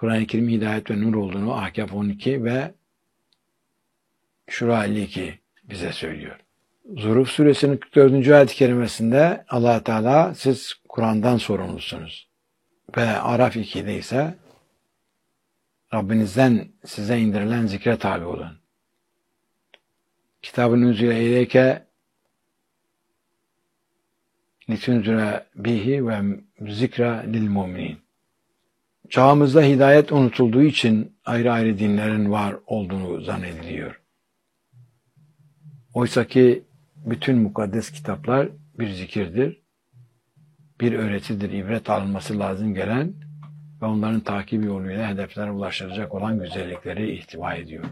Kur'an-ı Kerim hidayet ve nur olduğunu Ahkaf 12 ve Şura 52 bize söylüyor. Zuhruf suresinin 44. ayet-i kerimesinde Allah Teala siz Kur'an'dan sorumlusunuz. Ve Araf 2'de ise Rabbinizden size indirilen zikre tabi olun. Kitabın üzere ileyke litunzire bihi ve zikra lil muminin. Çağımızda hidayet unutulduğu için ayrı ayrı dinlerin var olduğunu zannediliyor. Oysa ki bütün mukaddes kitaplar bir zikirdir, bir öğretidir, ibret alınması lazım gelen ve onların takibi yoluyla hedeflere ulaştıracak olan güzellikleri ihtiva ediyor.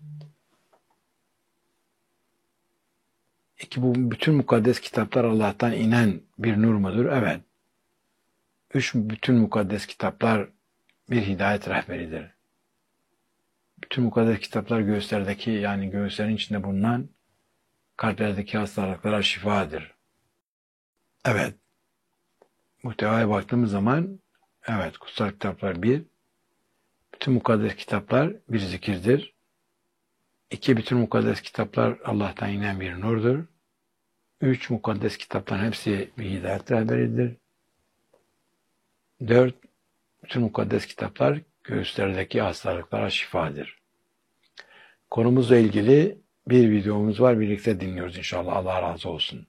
Bu bütün mukaddes kitaplar Allah'tan inen bir nur mudur? Evet. Bütün mukaddes kitaplar bir hidayet rehberidir. Bütün mukaddes kitaplar göğüslerdeki, yani göğüslerin içinde bulunan kalplerdeki hastalıklara şifadır. Evet. Muhtevaya baktığımız zaman evet, kutsal kitaplar bir, bütün mukaddes kitaplar bir zikirdir. İki, bütün mukaddes kitaplar Allah'tan inen bir nurdur. Üç, mukaddes kitapların hepsi bir hidayet rehberidir. Dört, bütün mukaddes kitaplar göğüslerdeki hastalıklara şifadır. Konumuzla ilgili bir videomuz var. Birlikte dinliyoruz inşallah. Allah razı olsun.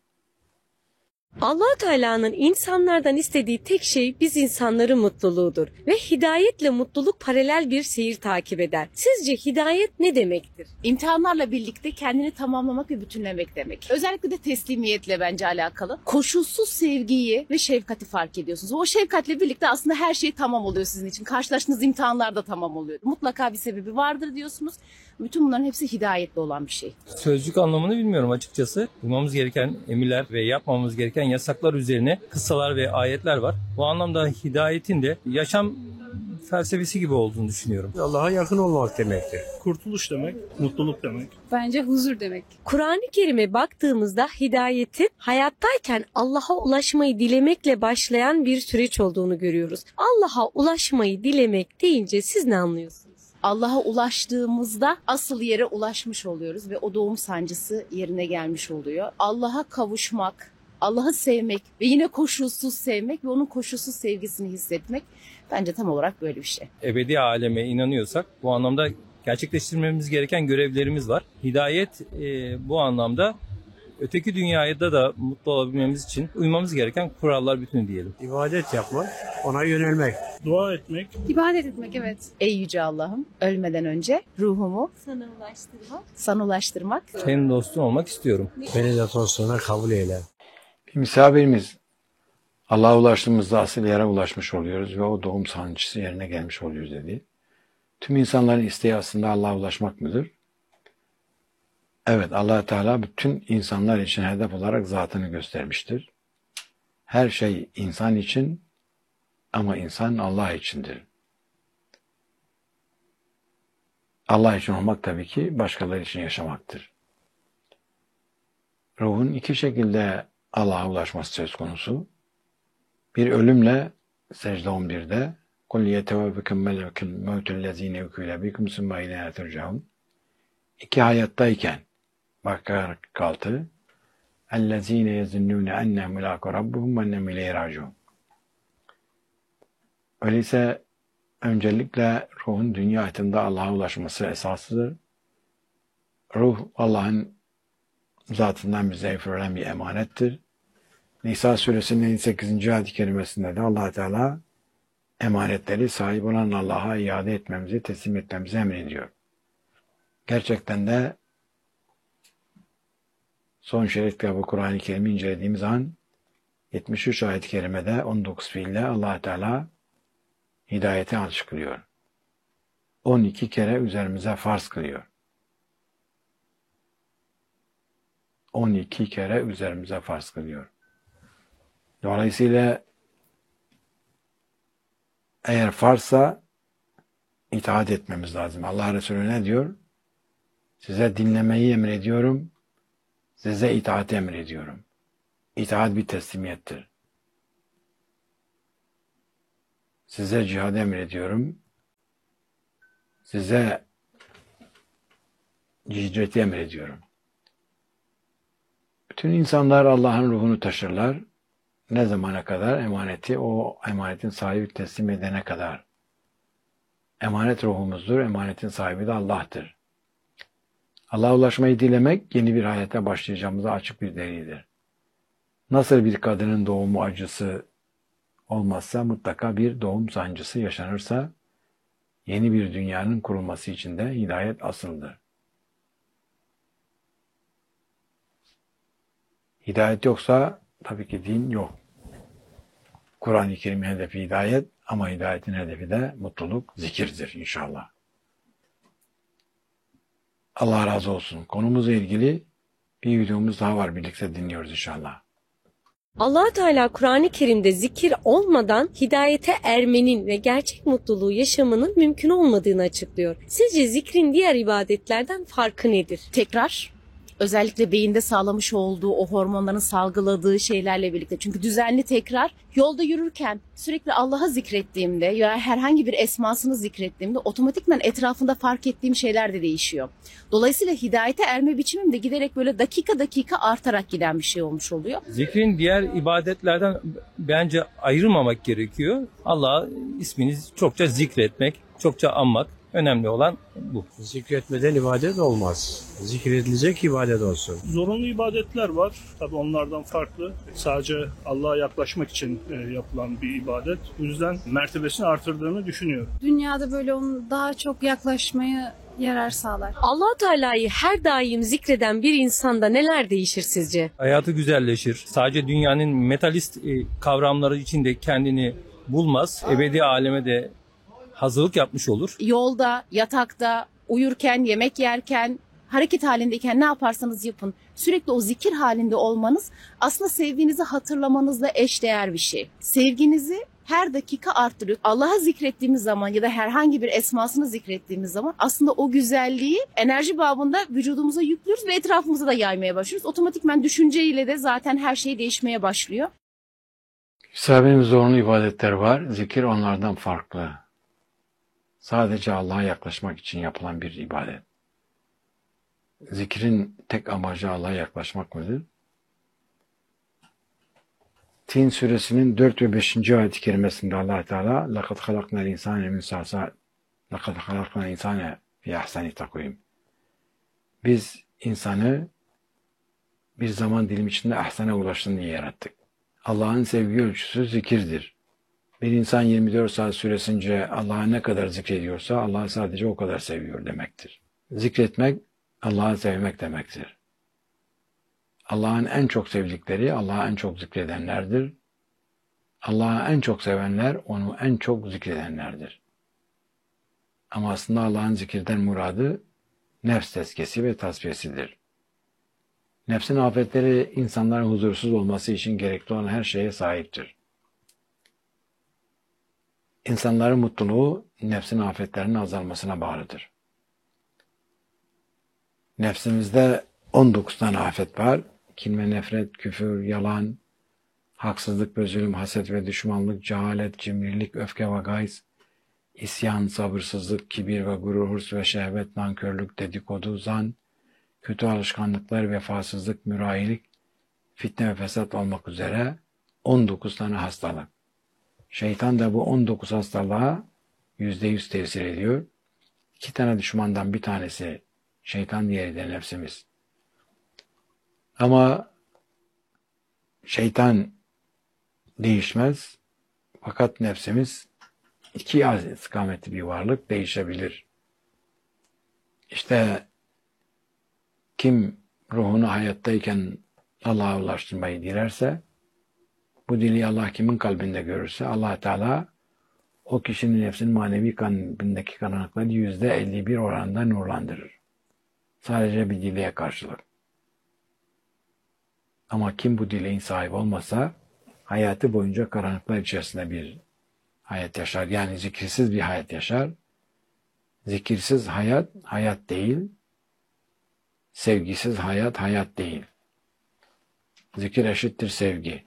Allah Teala'nın insanlardan istediği tek şey biz insanların mutluluğudur ve hidayetle mutluluk paralel bir seyir takip eder. Sizce hidayet ne demektir? İmtihanlarla birlikte kendini tamamlamak ve bütünlemek demek. Özellikle de teslimiyetle bence alakalı. Koşulsuz sevgiyi ve şefkati fark ediyorsunuz. O şefkatle birlikte aslında her şey tamam oluyor sizin için. Karşılaştığınız imtihanlar da tamam oluyor. Mutlaka bir sebebi vardır diyorsunuz. Bütün bunların hepsi hidayetle olan bir şey. Sözcük anlamını bilmiyorum açıkçası. Uymamız gereken emirler ve yapmamamız gereken yasaklar üzerine kıssalar ve ayetler var. Bu anlamda hidayetin de yaşam felsefesi gibi olduğunu düşünüyorum. Allah'a yakın olmak demektir. Kurtuluş demek, mutluluk demek. Bence huzur demek. Kur'an-ı Kerim'e baktığımızda hidayetin hayattayken Allah'a ulaşmayı dilemekle başlayan bir süreç olduğunu görüyoruz. Allah'a ulaşmayı dilemek deyince siz ne anlıyorsunuz? Allah'a ulaştığımızda asıl yere ulaşmış oluyoruz ve o doğum sancısı yerine gelmiş oluyor. Allah'a kavuşmak, Allah'ı sevmek ve yine koşulsuz sevmek ve onun koşulsuz sevgisini hissetmek bence tam olarak böyle bir şey. Ebedi aleme inanıyorsak bu anlamda gerçekleştirmemiz gereken görevlerimiz var. Hidayet bu anlamda öteki dünyada da mutlu olabilmemiz için uymamız gereken kurallar bütünü diyelim. İbadet yapmak, ona yönelmek. Dua etmek, İbadet etmek, evet. Ey Yüce Allah'ım, ölmeden önce ruhumu sana ulaştırmak. Senin dostun olmak istiyorum. Beni de dostluğuna kabul eyle. Bir misafirimiz Allah'a ulaştığımızda asıl yere ulaşmış oluyoruz ve o doğum sancısı yerine gelmiş oluyoruz dedi. Tüm insanların isteği aslında Allah'a ulaşmak mıdır? Evet, Allah Teala bütün insanlar için hedef olarak zatını göstermiştir. Her şey insan için ama insan Allah içindir. Allah için olmak tabii ki başkaları için yaşamaktır. Ruhun iki şekilde Allah'a ulaşması söz konusu. Bir ölümle secde 11'de قُلْ يَتَوَبِكُمْ مَلَكُ الْمَوْتُ الَّذ۪ينَ يُكُولَ بِكُمْ ثُمَّ اِلَيْهَا تُرْجَعُونَ. İki hayattayken Bakara 46 اَلَّذ۪ينَ يَزُنُّونَ اَنَّهُ مُلَاقُ رَبُّهُمْ وَاَنَّهُمْ اِلَيْهِ رَاجِعُونَ. Öyleyse öncelikle ruhun dünya hayatında Allah'a ulaşması esasıdır. Ruh Allah'ın zatından bize üfürülen bir emanettir. Nisa suresinin 8. ayet-i kerimesinde de Allah Teala emanetleri sahip olan Allah'a iade etmemizi, teslim etmemizi emrediyor. Gerçekten de son şerit kitabı Kur'an-ı Kerim'i incelediğimiz an 73 ayet-i kerimede 19 fiille Allah Teala hidayeti açıklıyor. 12 kere üzerimize farz kılıyor. 12 kere üzerimize farz kılıyor. Dolayısıyla eğer farzsa itaat etmemiz lazım. Allah Resulü ne diyor? Size dinlemeyi emrediyorum, size itaat emrediyorum. İtaat bir teslimiyettir. Size cihad emrediyorum, size hicreti emrediyorum. Bütün insanlar Allah'ın ruhunu taşırlar. Ne zamana kadar? Emaneti o emanetin sahibi teslim edene kadar. Emanet ruhumuzdur. Emanetin sahibi de Allah'tır. Allah'a ulaşmayı dilemek yeni bir hayata başlayacağımıza açık bir delildir. Nasıl bir kadının doğumu acısı olmazsa mutlaka bir doğum sancısı yaşanırsa yeni bir dünyanın kurulması için de hidayet asıldır. Hidayet yoksa tabii ki din yok. Kur'an-ı Kerim'in hedefi hidayet ama hidayetin hedefi de mutluluk, zikirdir inşallah. Allah razı olsun. Konumuzla ilgili bir videomuz daha var. Birlikte dinliyoruz inşallah. Allah Teala Kur'an-ı Kerim'de zikir olmadan hidayete ermenin ve gerçek mutluluğu yaşamanın mümkün olmadığını açıklıyor. Sizce zikrin diğer ibadetlerden farkı nedir? Tekrar, özellikle beyinde sağlamış olduğu o hormonların salgıladığı şeylerle birlikte. Çünkü düzenli tekrar, yolda yürürken sürekli Allah'ı zikrettiğimde ya herhangi bir esmasını zikrettiğimde otomatikman etrafında fark ettiğim şeyler de değişiyor. Dolayısıyla hidayete erme biçimim de giderek böyle dakika dakika artarak giden bir şey olmuş oluyor. Zikrin diğer ibadetlerden bence ayırmamak gerekiyor. Allah'a ismini çokça zikretmek, çokça anmak. Önemli olan bu. Zikretmeden ibadet olmaz. Zikredilecek ibadet olsun. Zorunlu ibadetler var. Tabii onlardan farklı. Sadece Allah'a yaklaşmak için yapılan bir ibadet. Bu yüzden mertebesini artırdığını düşünüyorum. Dünyada böyle onun daha çok yaklaşmaya yarar sağlar. Allah Teala'yı her daim zikreden bir insanda neler değişir sizce? Hayatı güzelleşir. Sadece dünyanın metalist kavramları içinde kendini bulmaz. Ebedi aleme de hazırlık yapmış olur. Yolda, yatakta, uyurken, yemek yerken, hareket halindeyken ne yaparsanız yapın. Sürekli o zikir halinde olmanız aslında sevdiğinizi hatırlamanızla eşdeğer bir şey. Sevginizi her dakika arttırıyor. Allah'ı zikrettiğimiz zaman ya da herhangi bir esmasını zikrettiğimiz zaman aslında o güzelliği enerji babında vücudumuza yüklüyoruz ve etrafımıza da yaymaya başlıyoruz. Otomatikman düşünceyle de zaten her şey değişmeye başlıyor. Sahabenin zorunlu ibadetler var. Zikir onlardan farklı. Sadece Allah'a yaklaşmak için yapılan bir ibadet. Zikrin tek amacı Allah'a yaklaşmak mıdır? Tin suresinin 4 ve 5. ayet-i kerimesinde Allah Teala لَقَدْ خَلَقْنَا الْاِنْسَانَ مِنْ سَعْسَعٍ لَقَدْ خَلَقْنَا الْاِنْسَانَ فِي اَحْسَنِ تَقْوِيمٍ. Biz insanı bir zaman dilimi içinde ahsana ulaşsın diye yarattık. Allah'ın sevgi ölçüsü zikirdir. Bir insan 24 saat süresince Allah'a ne kadar zikrediyorsa Allah'ı sadece o kadar seviyor demektir. Zikretmek Allah'ı sevmek demektir. Allah'ın en çok sevdikleri Allah'ı en çok zikredenlerdir. Allah'ı en çok sevenler onu en çok zikredenlerdir. Ama aslında Allah'ın zikirden muradı nefs tezkiyesi ve tasfiyesidir. Nefsin afetleri insanların huzursuz olması için gerekli olan her şeye sahiptir. İnsanların mutluluğu nefsin afetlerinin azalmasına bağlıdır. Nefsimizde 19 tane afet var. Kin ve nefret, küfür, yalan, haksızlık ve zulüm, haset ve düşmanlık, cehalet, cimrilik, öfke ve gayz, isyan, sabırsızlık, kibir ve gurur, hırs ve şehvet, nankörlük, dedikodu, zan, kötü alışkanlıklar, vefasızlık, mürahilik, fitne ve fesat olmak üzere 19 tane hastalık. Şeytan da bu 19 hastalığa %100 tesir ediyor. 2 tane düşmandan bir tanesi şeytan, diğeri de nefsimiz. Ama şeytan değişmez. Fakat nefsimiz iki istikametli bir varlık, değişebilir. İşte kim ruhunu hayattayken Allah'a ulaştırmayı dilerse, bu dili Allah kimin kalbinde görürse Allah Teala o kişinin nefsinin manevi kalbindeki karanlıkları %51 oranında nurlandırır. Sadece bir dileğe karşılık. Ama kim bu dileğin sahibi olmasa hayatı boyunca karanlıklar içerisinde bir hayat yaşar. Yani zikirsiz bir hayat yaşar. Zikirsiz hayat, hayat değil. Sevgisiz hayat, hayat değil. Zikir eşittir sevgi.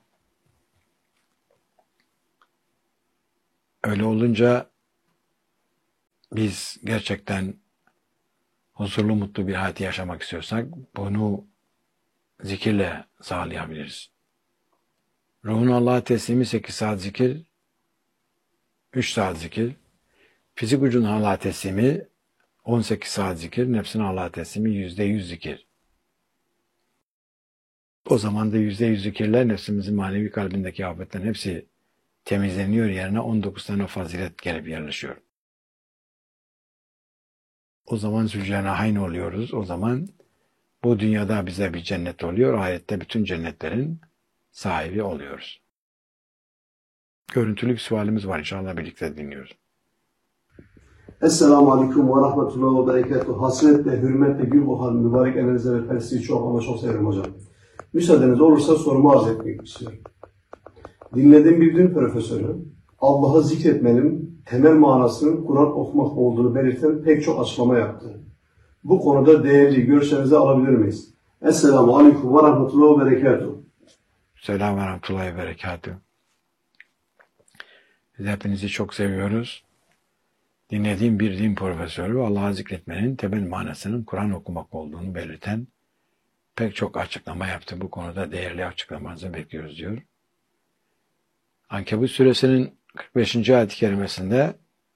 Öyle olunca biz gerçekten huzurlu, mutlu bir hayat yaşamak istiyorsak bunu zikirle sağlayabiliriz. Ruhun Allah'a teslimi 8 saat zikir, 3 saat zikir. Fizik ucun Allah'a teslimi 18 saat zikir, nefsin Allah'a teslimi %100 zikir. O zaman da %100 zikirler nefsimizin manevi kalbindeki afetlerin hepsi temizleniyor, yerine 19 tane fazilet gelip yerleşiyor. O zaman Zülcenahayn oluyoruz. O zaman bu dünyada bize bir cennet oluyor. Ahirette bütün cennetlerin sahibi oluyoruz. Görüntülü bir sualimiz var. İnşallah birlikte dinliyoruz. Esselamu Aleyküm ve Rahmetullahi ve Berekatuhu. Hasretle, hürmetle, gül kokan mübarek elinize ve sizi çok ama çok severim hocam. Müsaadeniz olursa sorumu arz etmek istiyorum. Dinlediğim bir din profesörü, Allah'ı zikretmenin temel manasının Kur'an okumak olduğunu belirten pek çok açıklama yaptı. Bu konuda değerli görüşlerinizi alabilir miyiz? Esselamu Aleyküm ve Rahmetullahi ve Berekatuhu. Selamun ve Rahmetullahi ve Berekatuhu. Biz hepinizi çok seviyoruz. Dinlediğim bir din profesörü Allah'ı zikretmenin temel manasının Kur'an okumak olduğunu belirten pek çok açıklama yaptı. Bu konuda değerli açıklamanızı bekliyoruz diyor. Ankebut suresinin 45. ayet-i kerimesinde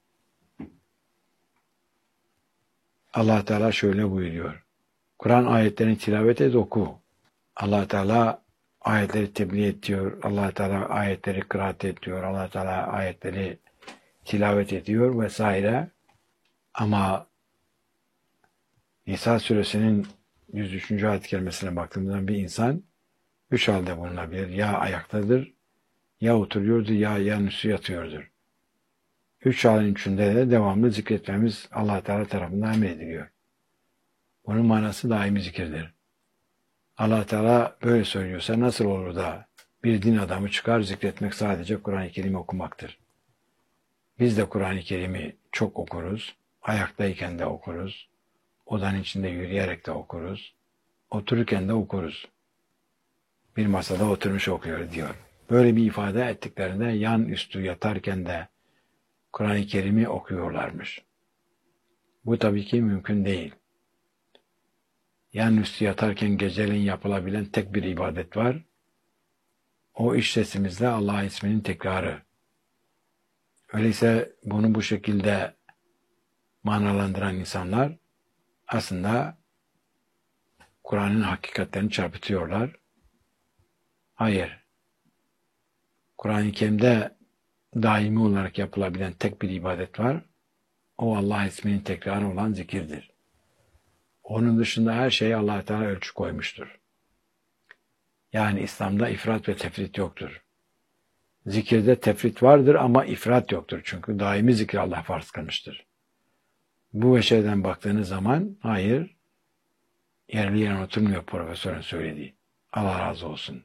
Allah Teala şöyle buyuruyor. Kur'an ayetlerini tilavet et, oku. Allah Teala ayetleri tebliğ et diyor. Allah Teala ayetleri kıraat et diyor. Allah Teala ayetleri tilavet ediyor vesaire. Ama Nisa suresinin 103. ayet-i kerimesine baktığımızda bir insan 3 halde bulunabilir. Ya ayaktadır, ya oturuyordur, ya yanüstü yatıyordur. 3 halin içinde de devamlı zikretmemiz Allah Teala tarafından emrediliyor. Bunun manası daimi zikirdir. Allah Teala böyle söylüyorsa nasıl olur da bir din adamı çıkar zikretmek sadece Kur'an-ı Kerim okumaktır. Biz de Kur'an-ı Kerim'i çok okuruz, ayaktayken de okuruz, odanın içinde yürüyerek de okuruz, otururken de okuruz. Bir masada oturmuş okuyor diyor. Böyle bir ifade ettiklerinde yan üstü yatarken de Kur'an-ı Kerim'i okuyorlarmış. Bu tabii ki mümkün değil. Yan üstü yatarken geceleyin yapılabilen tek bir ibadet var. O iç sesimizle Allah isminin tekrarı. Öyleyse bunu bu şekilde manalandıran insanlar aslında Kur'an'ın hakikatlerini çarpıtıyorlar. Hayır. Kur'an-ı Kerim'de daimi olarak yapılabilen tek bir ibadet var. O Allah isminin tekrarı olan zikirdir. Onun dışında her şeye Allah Teala ölçü koymuştur. Yani İslam'da ifrat ve tefrit yoktur. Zikirde tefrit vardır ama ifrat yoktur. Çünkü daimi zikir Allah farz kılmıştır. Bu veçeden baktığınız zaman hayır, yerli yerine oturmuyor profesörün söylediği. Allah razı olsun.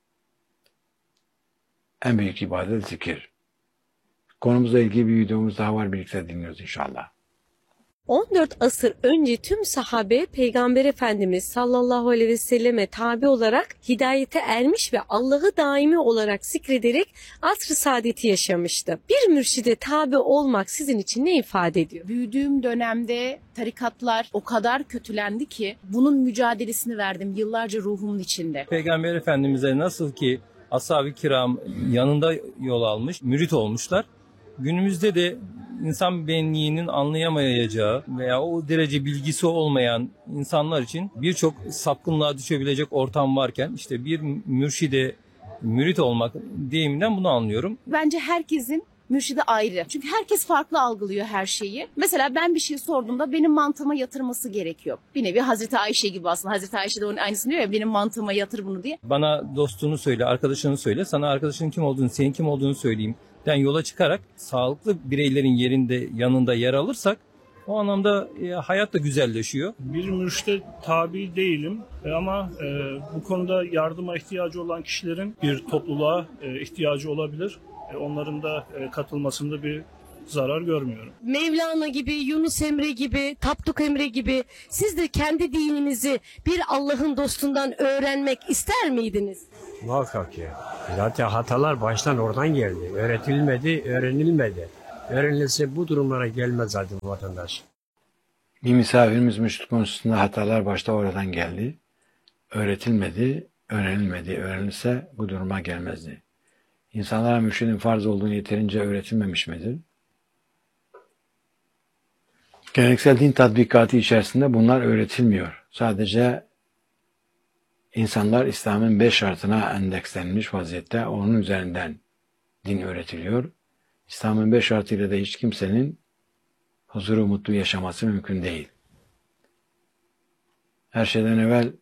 En büyük ibadet zikir. Konumuzla ilgili bir videomuz daha var. Birlikte dinliyoruz inşallah. 14 asır önce tüm sahabe Peygamber Efendimiz sallallahu aleyhi ve selleme tabi olarak hidayete ermiş ve Allah'ı daimi olarak zikrederek asr-ı saadeti yaşamıştı. Bir mürşide tabi olmak sizin için ne ifade ediyor? Büyüdüğüm dönemde tarikatlar o kadar kötülendi ki bunun mücadelesini verdim yıllarca ruhumun içinde. Peygamber Efendimiz'e nasıl ki ashab-ı kiram yanında yol almış, mürit olmuşlar. Günümüzde de insan benliğinin anlayamayacağı veya o derece bilgisi olmayan insanlar için birçok sapkınlığa düşebilecek ortam varken işte bir mürşide mürit olmak deyiminden bunu anlıyorum. Bence herkesin mürşidi ayrı. Çünkü herkes farklı algılıyor her şeyi. Mesela ben bir şey sorduğumda benim mantığıma yatırması gerekiyor. Bir nevi Hazreti Ayşe gibi aslında. Hazreti Ayşe de onun aynısını diyor ya, benim mantığıma yatır bunu diye. Bana dostunu söyle, arkadaşını söyle, sana arkadaşının kim olduğunu, senin kim olduğunu söyleyeyim. Yola çıkarak sağlıklı bireylerin yanında yer alırsak o anlamda hayat da güzelleşiyor. Bir mürşide tabi değilim ama bu konuda yardıma ihtiyacı olan kişilerin bir topluluğa ihtiyacı olabilir. Onların da katılmasında bir zarar görmüyorum. Mevlana gibi, Yunus Emre gibi, Tapduk Emre gibi siz de kendi dininizi bir Allah'ın dostundan öğrenmek ister miydiniz? Muhakkak ya. Zaten hatalar baştan oradan geldi. Öğretilmedi, öğrenilmedi. öğrenilse bu durumlara gelmez zaten vatandaş. Bir misafirimiz müşrik konusunda hatalar başta oradan geldi. Öğretilmedi, öğrenilmedi. Öğrenilse bu duruma gelmezdi. İnsanlara mürşidin farz olduğunu yeterince öğretilmemiş midir? Geleneksel din tatbikatı içerisinde bunlar öğretilmiyor. Sadece insanlar İslam'ın 5 şartına endekslenmiş vaziyette onun üzerinden din öğretiliyor. İslam'ın 5 şartıyla da hiç kimsenin huzuru mutlu yaşaması mümkün değil. Her şeyden evvel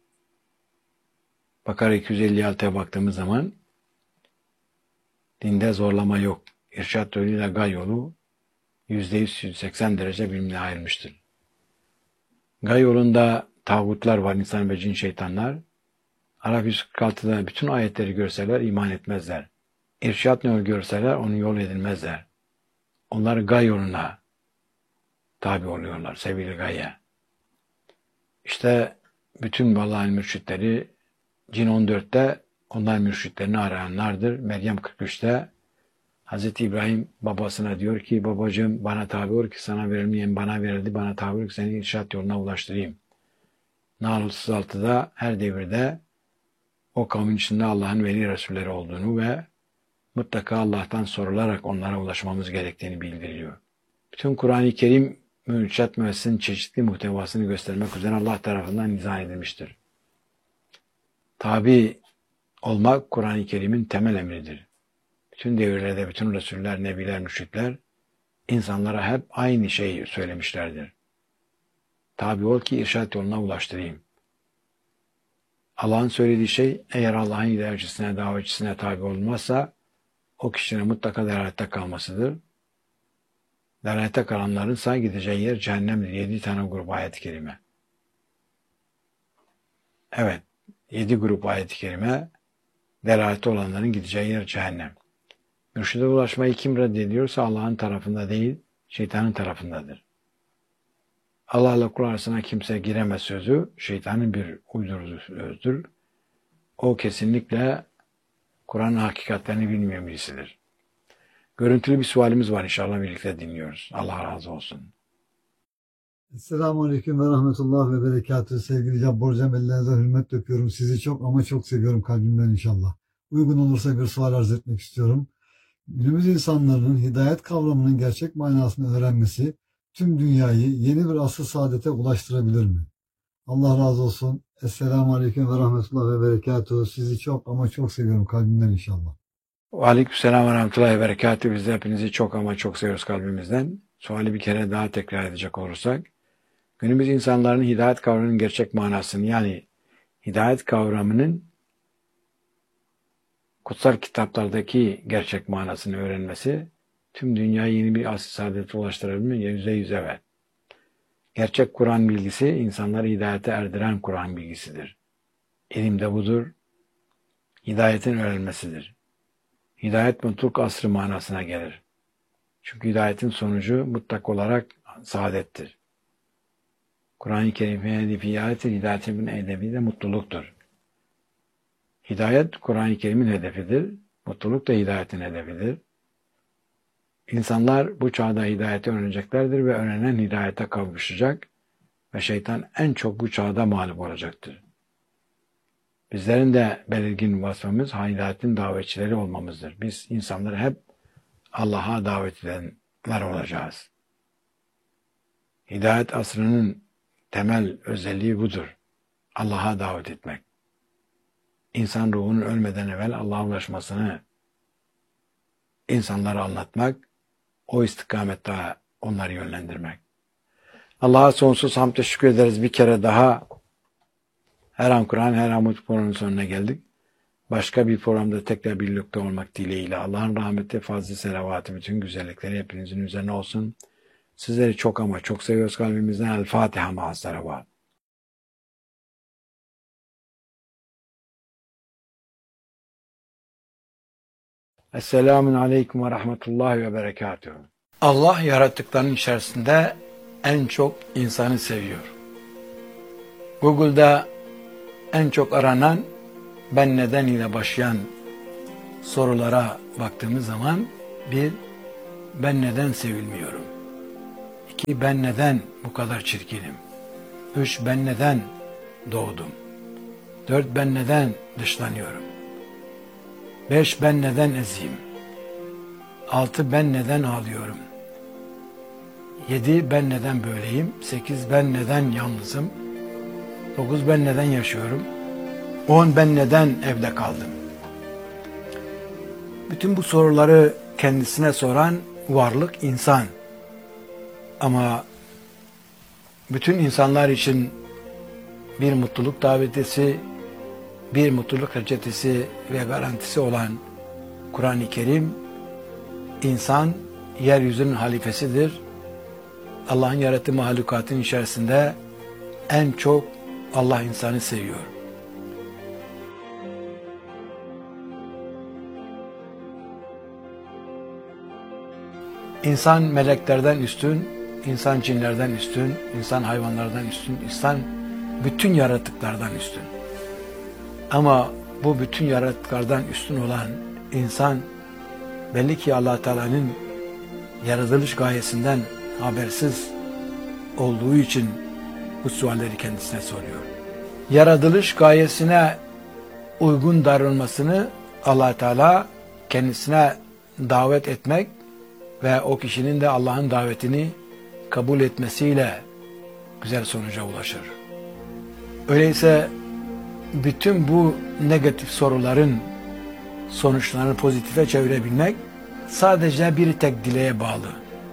Bakara 256'ya baktığımız zaman dinde zorlama yok. İrşad yoluyla gay yolu %180 derece birbirine ayrılmıştır. Gay yolunda tağutlar var, insan ve cin şeytanlar. Araf 146'da bütün ayetleri görseler iman etmezler. İrşad yolu görseler onu yol edilmezler. Onlar gay yoluna tabi oluyorlar, sevgili gaye. İşte bütün Allah'ın mürşitleri Cin 14'te onlar mürşitlerini arayanlardır. Meryem 43'te Hz. İbrahim babasına diyor ki babacığım bana tabi ol ki sana verilmeyen bana verildi, bana tabi ol ki seni irşad yoluna ulaştırayım. Nahl 36'da her devirde o kavmin içinde Allah'ın veli Resulleri olduğunu ve mutlaka Allah'tan sorularak onlara ulaşmamız gerektiğini bildiriyor. Bütün Kur'an-ı Kerim irşad müessesinin çeşitli muhtevasını göstermek üzere Allah tarafından dizayn edilmiştir. Tabi olmak Kur'an-ı Kerim'in temel emridir. Bütün devirlerde bütün Resuller, Nebiler, Mürşitler insanlara hep aynı şeyi söylemişlerdir. Tabi ol ki irşad yoluna ulaştırayım. Allah'ın söylediği şey eğer Allah'ın hidayetçisine, davetçisine tabi olmazsa o kişinin mutlaka delalette kalmasıdır. Delalette kalanların ise gideceği yer cehennemdir. 7 tane grup ayet-i kerime. Evet, 7 grup ayet-i kerime delalette olanların gideceği yer cehennem. Mürşide ulaşmayı kim reddediyorsa Allah'ın tarafında değil, şeytanın tarafındadır. Allah'la kul arasına kimse giremez sözü, şeytanın bir uydurduğu sözdür. O kesinlikle Kur'an'ın hakikatlerini bilmeyen birisidir. Görüntülü bir sualimiz var, inşallah birlikte dinliyoruz. Allah razı olsun. Esselamu Aleyküm ve Rahmetullah ve Berekatühü. Sevgili Cabbar Hocam, ellerinize hürmetle öpüyorum. Sizi çok ama çok seviyorum kalbimden inşallah. Uygun olursa bir sual arz etmek istiyorum. Günümüz insanların hidayet kavramının gerçek manasını öğrenmesi tüm dünyayı yeni bir asr saadete ulaştırabilir mi? Allah razı olsun. Esselamu Aleyküm ve Rahmetullah ve Berekatühü. Sizi çok ama çok seviyorum kalbimden inşallah. Aleykümselam ve Rahmetullahi ve Berekatühü. Biz de hepinizi çok ama çok seviyoruz kalbimizden. Suali bir kere daha tekrar edecek olursak, günümüz insanların hidayet kavramının gerçek manasını, yani hidayet kavramının kutsal kitaplardaki gerçek manasını öğrenmesi tüm dünyayı yeni bir asr saadete ulaştırabilme %100 evet. Gerçek Kur'an bilgisi insanları hidayete erdiren Kur'an bilgisidir. İlim de budur. Hidayetin öğrenmesidir. Hidayet mutluluk asrı manasına gelir. Çünkü hidayetin sonucu mutlak olarak saadettir. Kur'an-ı Kerim'in hedefi hidayetin hedefi de mutluluktur. Hidayet Kur'an-ı Kerim'in hedefidir. Mutluluk da hidayetin hedefidir. İnsanlar bu çağda hidayeti öğreneceklerdir ve öğrenen hidayete kavuşacak ve şeytan en çok bu çağda mağlup olacaktır. Bizlerin de belirgin vasfımız hidayetin davetçileri olmamızdır. Biz insanları hep Allah'a davet edenler olacağız. Hidayet asrının temel özelliği budur. Allah'a davet etmek. İnsan ruhunun ölmeden evvel Allah'a ulaşmasını insanlara anlatmak, o istikamette onları yönlendirmek. Allah'a sonsuz hamd teşekkür ederiz. Bir kere daha her an Kur'an, her an Umut programının sonuna geldik. Başka bir programda tekrar birlikte olmak dileğiyle Allah'ın rahmeti, fazla selavatı, bütün güzellikleri hepinizin üzerine olsun. Sizleri çok ama çok seviyoruz kalbimizden. El Fatiha ma'as salavat. Esselamun Aleyküm ve Rahmetullahi ve Berekatühü. Allah yarattıklarının içerisinde en çok insanı seviyor. Google'da en çok aranan ben neden ile başlayan sorulara baktığımız zaman bir ben neden sevilmiyorum? 2. Ben neden bu kadar çirkinim? 3. Ben neden doğdum? 4. Ben neden dışlanıyorum? 5. Ben neden eziyim? 6. Ben neden ağlıyorum? 7. Ben neden böyleyim? 8. Ben neden yalnızım? 9. Ben neden yaşıyorum? 10. Ben neden evde kaldım? Bütün bu soruları kendisine soran varlık insan. Ama bütün insanlar için bir mutluluk davetisi, bir mutluluk reçetesi ve garantisi olan Kur'an-ı Kerim, insan yeryüzünün halifesidir. Allah'ın yarattığı mahlukatın içerisinde en çok Allah insanı seviyor. İnsan meleklerden üstün, insan cinlerden üstün, insan hayvanlardan üstün, insan bütün yaratıklardan üstün. Ama bu bütün yaratıklardan üstün olan insan belli ki Allah Teala'nın yaratılış gayesinden habersiz olduğu için bu sualleri kendisine soruyor. Yaratılış gayesine uygun davranmasını Allah Teala kendisine davet etmek ve o kişinin de Allah'ın davetini kabul etmesiyle güzel sonuca ulaşır. Öyleyse bütün bu negatif soruların sonuçlarını pozitife çevirebilmek sadece bir tek dileğe bağlı.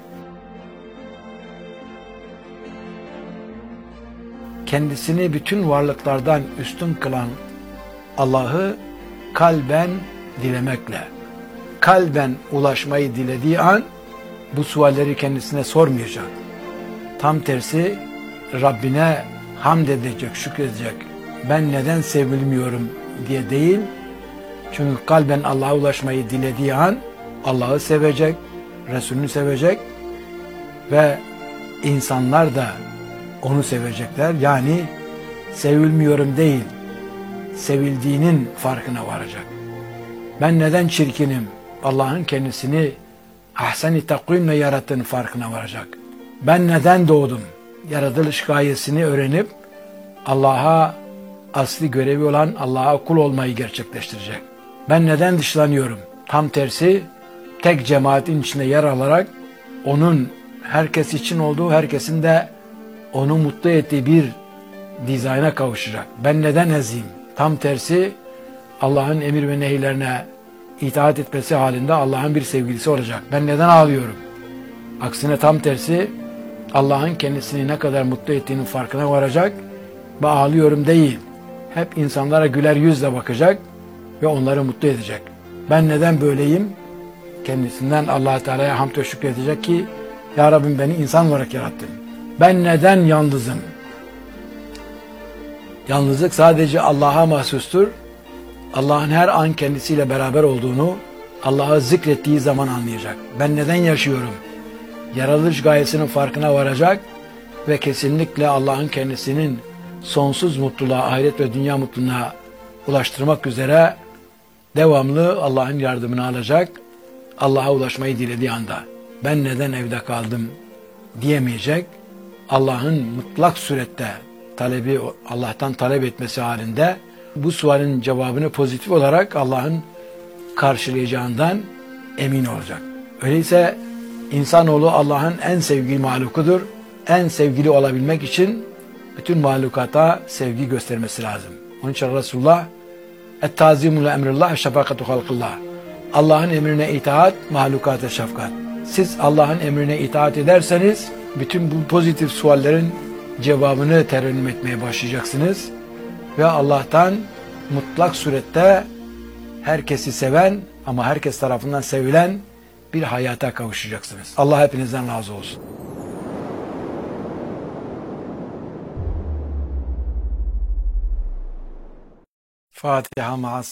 Kendisini bütün varlıklardan üstün kılan Allah'ı kalben dilemekle, kalben ulaşmayı dilediği an bu sualleri kendisine sormayacak. Tam tersi Rabbine hamd edecek, şükredecek. Ben neden sevilmiyorum diye değil. Çünkü kalben Allah'a ulaşmayı dilediği an Allah'ı sevecek, Resulünü sevecek ve insanlar da onu sevecekler. Yani sevilmiyorum değil, sevildiğinin farkına varacak. Ben neden çirkinim? Allah'ın kendisini ahsen-i takvimle yarattığının farkına varacak. Ben neden doğdum? Yaratılış gayesini öğrenip Allah'a asli görevi olan Allah'a kul olmayı gerçekleştirecek. Ben neden dışlanıyorum? Tam tersi tek cemaatin içinde yer alarak onun herkes için olduğu, herkesin de onu mutlu ettiği bir dizayna kavuşacak. Ben neden eziyim? Tam tersi Allah'ın emir ve nehirlerine itaat etmesi halinde Allah'ın bir sevgilisi olacak. Ben neden ağlıyorum? Aksine tam tersi Allah'ın kendisini ne kadar mutlu ettiğinin farkına varacak ve ağlıyorum değil. Hep insanlara güler yüzle bakacak ve onları mutlu edecek. Ben neden böyleyim? Kendisinden Allah Teala'ya hamd ve şükredecek ki Ya Rabbim beni insan olarak yarattın. Ben neden yalnızım? Yalnızlık sadece Allah'a mahsustur. Allah'ın her an kendisiyle beraber olduğunu Allah'ı zikrettiği zaman anlayacak. Ben neden yaşıyorum? Yaratılış gayesinin farkına varacak ve kesinlikle Allah'ın kendisinin sonsuz mutluluğa, ahiret ve dünya mutluluğuna ulaştırmak üzere devamlı Allah'ın yardımını alacak. Allah'a ulaşmayı dilediği anda ben neden evde kaldım diyemeyecek. Allah'ın mutlak surette talebi, Allah'tan talep etmesi halinde bu sualin cevabını pozitif olarak Allah'ın karşılayacağından emin olacak. Öyleyse insanoğlu Allah'ın en sevgili mahlukudur. En sevgili olabilmek için bütün mahlukata sevgi göstermesi lazım. Onun için Resulullah et-tazimu li emrillah şefakatu halkillah. Allah'ın emrine itaat, mahlukata şefkat. Siz Allah'ın emrine itaat ederseniz bütün bu pozitif suallerin cevabını terennüm etmeye başlayacaksınız ve Allah'tan mutlak surette herkesi seven ama herkes tarafından sevilen bir hayata kavuşacaksınız. Allah hepinizden razı olsun. Fatiha ma'as